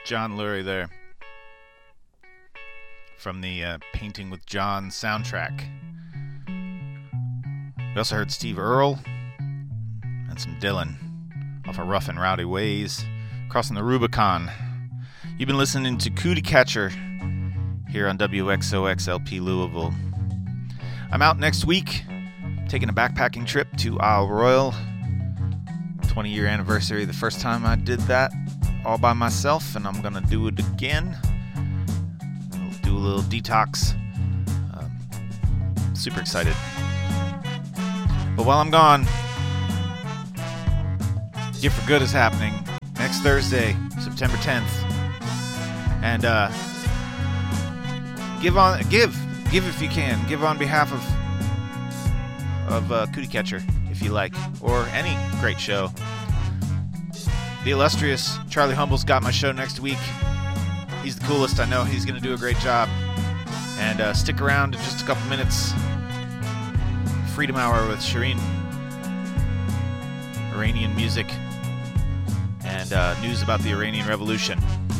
John Lurie there from the Painting with John soundtrack. We also heard Steve Earle and some Dylan off of Rough and Rowdy Ways, Crossing the Rubicon. You've been listening to Cootie Catcher here on WXOXLP Louisville. I'm out next week, taking a backpacking trip to Isle Royale. 20-year anniversary, the first time I did that all by myself, and I'm gonna do it again. I'll do a little detox. Super excited. But while I'm gone, Gift for Good is happening next Thursday, September 10th. And give if you can. Give on behalf of Cootie Catcher, if you like, or any great show. The illustrious Charlie Humble's got my show next week. He's the coolest, I know. He's going to do a great job. And stick around in just a couple minutes. Freedom Hour with Shireen. Iranian music. And news about the Iranian Revolution.